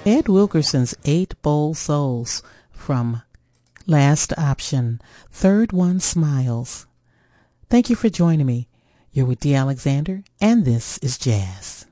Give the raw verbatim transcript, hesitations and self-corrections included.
Ed Wilkerson's Eight Bold Souls from Last Option. Third One Smiles. Thank you for joining me. You're with Dee Alexander, and this is Jazz.